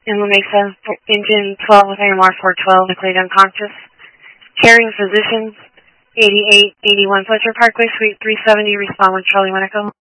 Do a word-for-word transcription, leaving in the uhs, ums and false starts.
in La Mesa, engine twelve with A M R four twelve, declared unconscious. Carrying physicians, eighty-eight eighty-one Fletcher Parkway, Suite three seventy, respond with Charlie Winneco.